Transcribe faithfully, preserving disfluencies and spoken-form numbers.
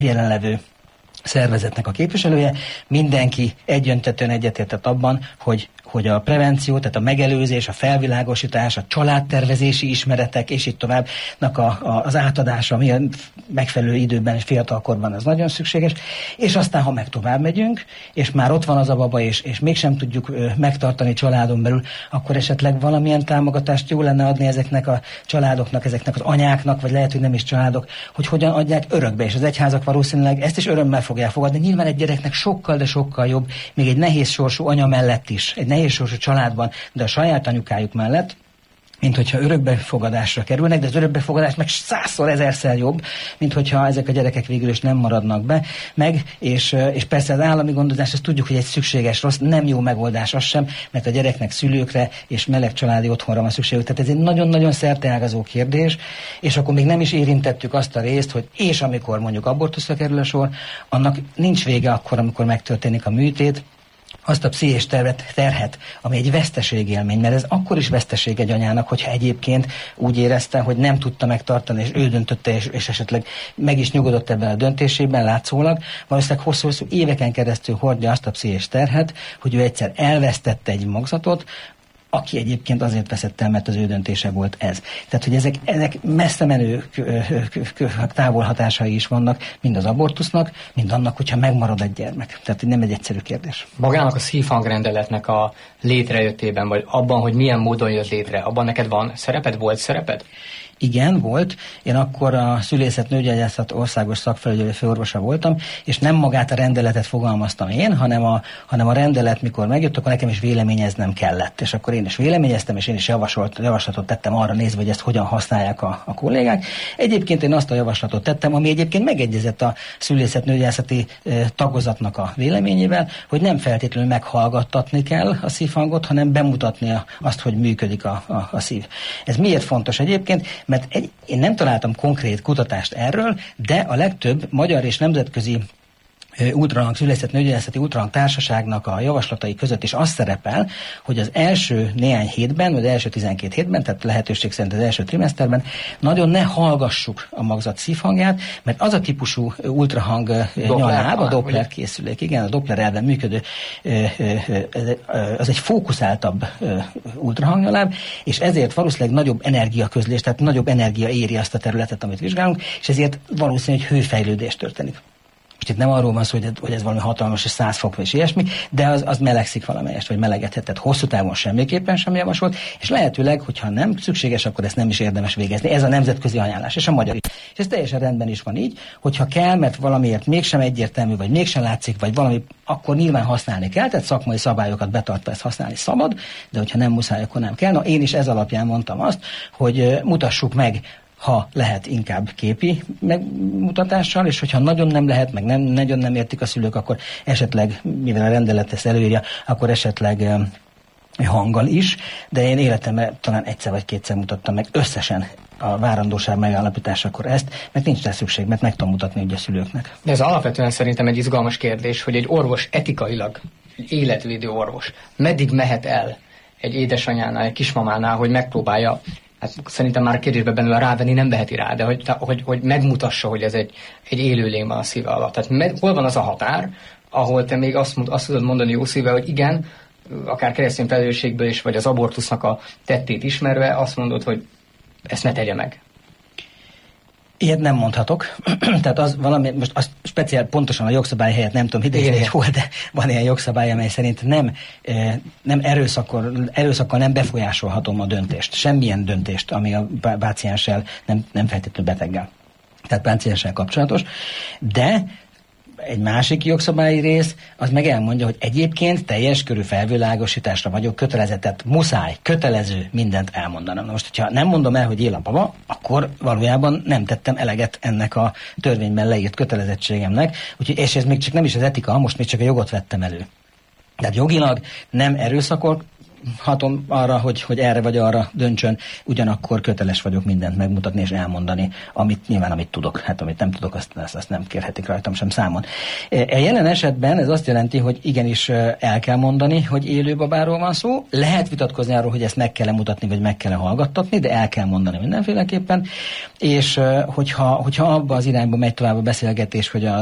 jelenlevő szervezetnek a képviselője, mindenki egyöntetően egyetértett abban, hogy, hogy a prevenció, tehát a megelőzés, a felvilágosítás, a családtervezési ismeretek, és így továbbnak a, a, az átadása, ami a megfelelő időben és fiatalkorban az nagyon szükséges, és aztán, ha meg tovább megyünk, és már ott van az a baba, és, és mégsem tudjuk ö, megtartani családon belül, akkor esetleg valamilyen támogatást jó lenne adni ezeknek a családoknak, ezeknek az anyáknak, vagy lehet, hogy nem is családok, hogy hogyan adják örökbe, és az egyházak valószínűleg ezt is örömmel fogják fogadni. Nyilván egy gyereknek sokkal, de sokkal jobb, még egy nehéz sorsú anya mellett is, egy nehéz sorsú családban, de a saját anyukájuk mellett, mint hogyha örökbefogadásra kerülnek, de az örökbefogadás meg százszor, ezerszer jobb, mint hogyha ezek a gyerekek végül is nem maradnak be, meg, és, és persze az állami gondozás, ezt tudjuk, hogy egy szükséges rossz, nem jó megoldás az sem, mert a gyereknek szülőkre és meleg családi otthonra van szükségük. Tehát ez egy nagyon-nagyon szerteágazó kérdés, és akkor még nem is érintettük azt a részt, hogy és amikor mondjuk abortuszra kerül a sor, annak nincs vége akkor, amikor megtörténik a műtét, azt a pszichés terhet, terhet, ami egy veszteségélmény, mert ez akkor is veszteség egy anyának, hogyha egyébként úgy érezte, hogy nem tudta megtartani, és ő döntötte, és, és esetleg meg is nyugodott ebben a döntésében látszólag, valószínűleg hosszú-hosszú éveken keresztül hordja azt a pszichés terhet, hogy ő egyszer elvesztette egy magzatot, aki egyébként azért veszett el, mert az ő döntése volt ez. Tehát, hogy ezek, ezek messze menő távolhatásai is vannak, mind az abortusznak, mind annak, hogyha megmarad egy gyermek. Tehát nem egy egyszerű kérdés. Magának a szívhangrendeletnek a létrejöttében, vagy abban, hogy milyen módon jött létre, abban neked van szereped, volt szereped? Igen, volt. Én akkor a Szülészet Nőgyógyászat országos szakfelügyelő főorvosa voltam, és nem magát a rendeletet fogalmaztam én, hanem a, hanem a rendelet, mikor megjött, akkor nekem is véleményeznem kellett. És akkor én is véleményeztem, és én is javasolt, javaslatot tettem arra nézve, hogy ezt hogyan használják a, a kollégák. Egyébként én azt a javaslatot tettem, ami egyébként megegyezett a Szülészet Nőgyógyászati e, tagozatnak a véleményével, hogy nem feltétlenül meghallgattatni kell a szívhangot, hanem bemutatni a, azt, hogy működik a, a, a szív. Ez miért fontos egyébként? Mert egy, én nem találtam konkrét kutatást erről, de a legtöbb magyar és nemzetközi ultrahang, Szülészet Nőgyógyászati Ultrahang Társaságnak a javaslatai között is az szerepel, hogy az első néhány hétben, vagy az első tizenkét hétben, tehát lehetőség szerint az első trimeszterben nagyon ne hallgassuk a magzat szívhangját, mert az a típusú ultrahang nyaláb, a Doppler készülék, igen, a Doppler elven működő, az egy fókuszáltabb ultrahangnyaláb, és ezért valószínűleg nagyobb energiaközlés, tehát nagyobb energia éri azt a területet, amit vizsgálunk, és ezért valószínű, hogy hőfejlődés történik. Most itt nem arról van szó, hogy, hogy ez valami hatalmas, és száz fok, és ilyesmi, de az, az melegszik valamelyest, vagy melegedhet. Tehát hosszú távon semmiképpen sem javasolt, és lehetőleg, hogyha nem szükséges, akkor ezt nem is érdemes végezni. Ez a nemzetközi ajánlás, és a magyar is. És ez teljesen rendben is van így, hogyha kell, mert valamiért mégsem egyértelmű, vagy mégsem látszik, vagy valami, akkor nyilván használni kell, tehát szakmai szabályokat betartva ezt használni szabad, de hogyha nem muszáj, akkor nem kell. Na, én is ez alapján mondtam azt, hogy mutassuk meg, ha lehet, inkább képi megmutatással, és hogyha nagyon nem lehet, meg nem, nagyon nem értik a szülők, akkor esetleg, mivel a rendelet ezt előírja, akkor esetleg e, hanggal is, de én életemben talán egyszer vagy kétszer mutattam meg összesen a várandóság megállapításakor ezt, mert nincs rá szükség, mert meg tudom mutatni ugye a szülőknek. De ez alapvetően szerintem egy izgalmas kérdés, hogy egy orvos etikailag, egy életvédő orvos, meddig mehet el egy édesanyánál, egy kismamánál, hogy megpróbálja, hát szerintem már a kérdésben benne rávenni nem veheti rá, de hogy, hogy, hogy megmutassa, hogy ez egy, egy élőlény van a szíve alatt. Tehát med, hol van az a határ, ahol te még azt, azt tudod mondani jó szíve, hogy igen, akár keresztény felelősségből is, vagy az abortusznak a tettét ismerve, azt mondod, hogy ezt ne tegye meg. Ilyet nem mondhatok. Tehát az valami, most az speciál pontosan a jogszabály helyett nem tudom idézni, hogy hol, de van ilyen jogszabály, amely szerint nem, nem erőszakkal, erőszakkal nem befolyásolhatom a döntést. Semmilyen döntést, ami a pácienssel, nem, nem feltétlenül beteggel. Tehát pácienssel kapcsolatos. De egy másik jogszabályi rész, az meg elmondja, hogy egyébként teljes körű felvilágosításra vagyok kötelezetett, muszáj, kötelező mindent elmondanom. Na most, hogyha nem mondom el, hogy él a baba, akkor valójában nem tettem eleget ennek a törvényben leírt kötelezettségemnek, úgyhogy, és ez még csak nem is az etika, most még csak a jogot vettem elő. Tehát jogilag nem erőszakol, hatom arra, hogy, hogy erre vagy arra döntsön, ugyanakkor köteles vagyok mindent megmutatni és elmondani, amit nyilván amit tudok. Hát amit nem tudok, azt, azt, azt nem kérhetik rajtam sem számon. E jelen esetben ez azt jelenti, hogy igenis el kell mondani, hogy élő babáról van szó. Lehet vitatkozni arról, hogy ezt meg kell mutatni, vagy meg kell hallgattatni, de el kell mondani mindenféleképpen. És hogyha, hogyha abba az irányba megy tovább a beszélgetés, hogy a